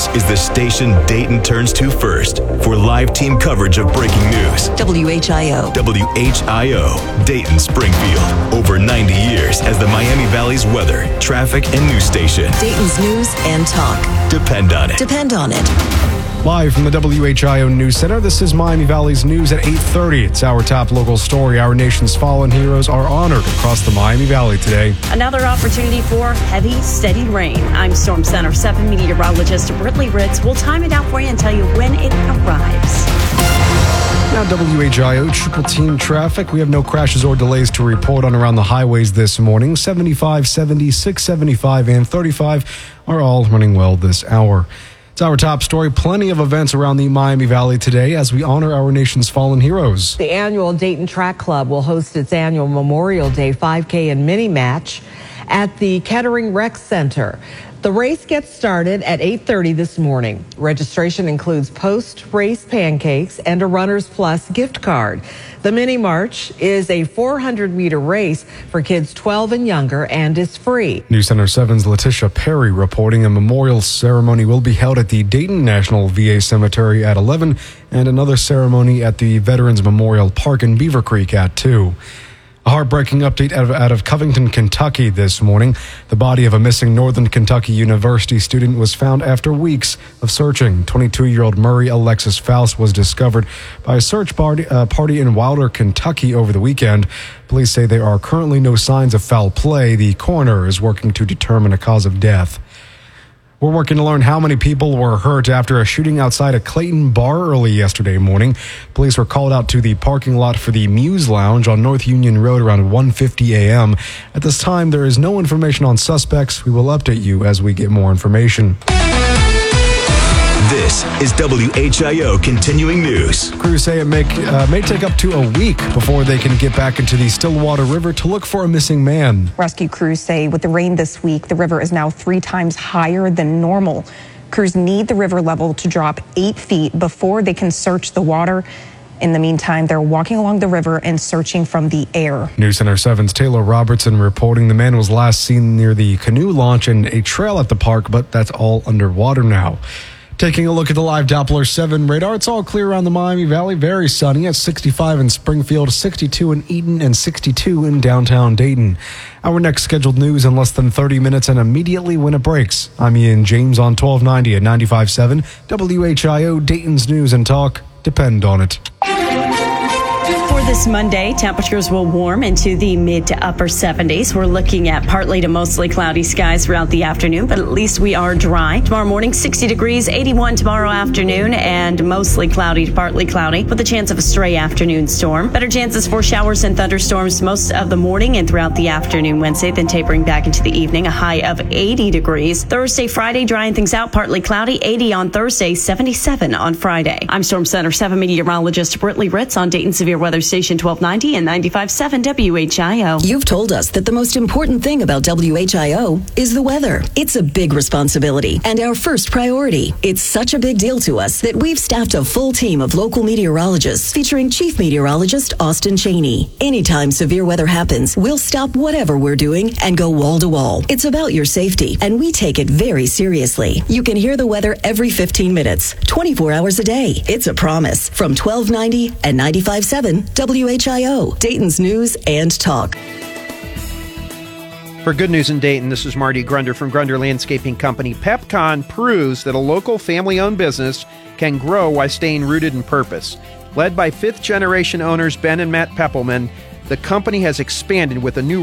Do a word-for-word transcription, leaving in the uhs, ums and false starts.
is the station Dayton turns to first for live team coverage of breaking news. W H I O. W H I O, Dayton Springfield. Over ninety years as the Miami Valley's weather, traffic, and news station. Dayton's news and talk. Depend on it. Depend on it. Live from the W H I O News Center, this is Miami Valley's news at eight thirty. It's our top local story. Our nation's fallen heroes are honored across the Miami Valley today. Another opportunity for heavy, steady rain. I'm Storm Center seven meteorologist Brittany Ritz. We'll time it out for you and tell you when it arrives. Now W H I O triple team traffic. We have no crashes or delays to report on around the highways this morning. seventy-five, seventy-six, seventy-five, and thirty-five are all running well this hour. It's our top story. Plenty of events around the Miami Valley today as we honor our nation's fallen heroes. The annual Dayton Track Club will host its annual Memorial Day five K and mini match at the Kettering Rec Center. The race gets started at eight thirty this morning. Registration includes post-race pancakes and a Runners Plus gift card. The mini march is a four hundred meter race for kids twelve and younger and is free. News Center seven's Letitia Perry reporting a memorial ceremony will be held at the Dayton National V A Cemetery at eleven and another ceremony at the Veterans Memorial Park in Beaver Creek at two. A heartbreaking update out of, out of Covington, Kentucky this morning. The body of a missing Northern Kentucky University student was found after weeks of searching. twenty-two-year-old Murray Alexis Faust was discovered by a search party, uh, party in Wilder, Kentucky over the weekend. Police say there are currently no signs of foul play. The coroner is working to determine a cause of death. We're working to learn how many people were hurt after a shooting outside a Clayton bar early yesterday morning. Police were called out to the parking lot for the Muse Lounge on North Union Road around one fifty a.m. At this time, there is no information on suspects. We will update you as we get more information. This is W H I O Continuing News. Crews say it may, uh, may take up to a week before they can get back into the Stillwater River to look for a missing man. Rescue crews say with the rain this week, the river is now three times higher than normal. Crews need the river level to drop eight feet before they can search the water. In the meantime, they're walking along the river and searching from the air. News Center seven's Taylor Robertson reporting the man was last seen near the canoe launch and a trail at the park, but that's all underwater now. Taking a look at the live Doppler seven radar, it's all clear around the Miami Valley. Very sunny at sixty-five in Springfield, sixty-two in Eden, and sixty-two in downtown Dayton. Our next scheduled news in less than thirty minutes and immediately when it breaks. I'm Ian James on twelve ninety at ninety-five point seven. W H I O, Dayton's News and Talk. Depend on it. For this Monday, temperatures will warm into the mid to upper seventies. We're looking at partly to mostly cloudy skies throughout the afternoon, but at least we are dry. Tomorrow morning, sixty degrees, eighty-one tomorrow afternoon, and mostly cloudy to partly cloudy with a chance of a stray afternoon storm. Better chances for showers and thunderstorms most of the morning and throughout the afternoon Wednesday, then tapering back into the evening, a high of eighty degrees. Thursday, Friday, drying things out, partly cloudy, eighty on Thursday, seventy-seven on Friday. I'm Storm Center seven meteorologist Brittany Ritz on Dayton Severe Weather Station twelve ninety and ninety-five point seven W H I O. You've told us that the most important thing about W H I O is the weather. It's a big responsibility and our first priority. It's such a big deal to us that we've staffed a full team of local meteorologists featuring Chief Meteorologist Austin Cheney. Anytime severe weather happens, we'll stop whatever we're doing and go wall to wall. It's about your safety, and we take it very seriously. You can hear the weather every fifteen minutes, twenty-four hours a day. It's a promise. From twelve ninety and ninety-five point seven W H I O, Dayton's News and Talk. For Good News in Dayton, this is Marty Grunder from Grunder Landscaping Company. PepCon proves that a local family-owned business can grow while staying rooted in purpose. Led by fifth-generation owners Ben and Matt Peppelman, the company has expanded with a new